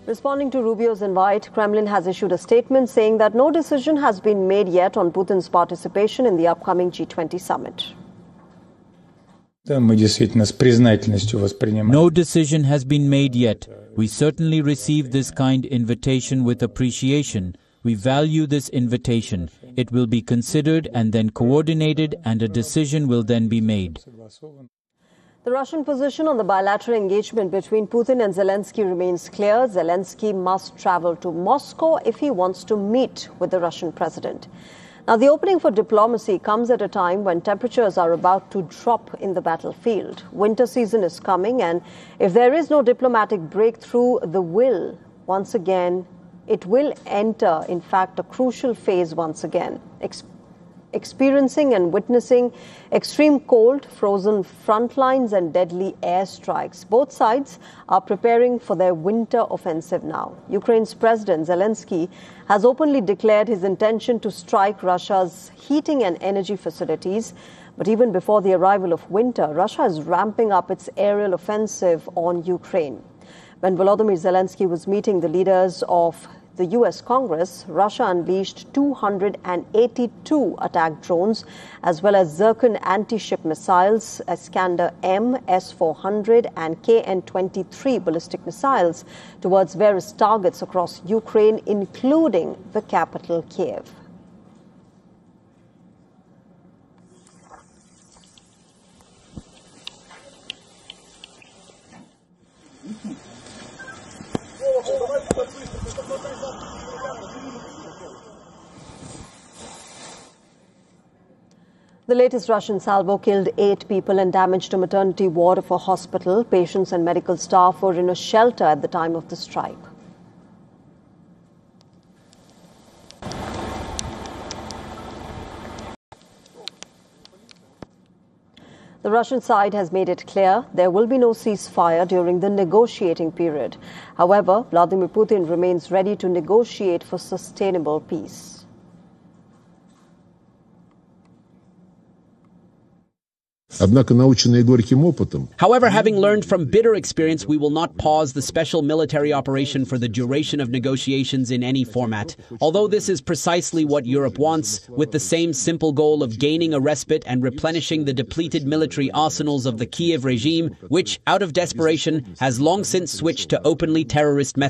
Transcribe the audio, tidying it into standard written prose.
Responding to Rubio's invite, Kremlin has issued a statement saying that no decision has been made yet on Putin's participation in the upcoming G20 summit. No decision has been made yet. We certainly receive this kind invitation with appreciation. We value this invitation. It will be considered and then coordinated, and a decision will then be made. The Russian position on the bilateral engagement between Putin and Zelensky remains clear. Zelensky must travel to Moscow if he wants to meet with the Russian president. Now, the opening for diplomacy comes at a time when temperatures are about to drop in the battlefield. Winter season is coming, and if there is no diplomatic breakthrough, it will enter, in fact, a crucial phase once again. Experiencing and witnessing extreme cold, frozen front lines and deadly airstrikes. Both sides are preparing for their winter offensive now. Ukraine's President Zelensky has openly declared his intention to strike Russia's heating and energy facilities. But even before the arrival of winter, Russia is ramping up its aerial offensive on Ukraine. When Volodymyr Zelensky was meeting the leaders of the U.S. Congress, Russia unleashed 282 attack drones, as well as Zircon anti-ship missiles, Iskander-M, S-400 and KN-23 ballistic missiles towards various targets across Ukraine, including the capital, Kiev. The latest Russian salvo killed 8 people and damaged a maternity ward of a hospital. Patients and medical staff were in a shelter at the time of the strike. The Russian side has made it clear there will be no ceasefire during the negotiating period. However, Vladimir Putin remains ready to negotiate for sustainable peace. However, having learned from bitter experience, we will not pause the special military operation for the duration of negotiations in any format. Although this is precisely what Europe wants, with the same simple goal of gaining a respite and replenishing the depleted military arsenals of the Kiev regime, which, out of desperation, has long since switched to openly terrorist methods.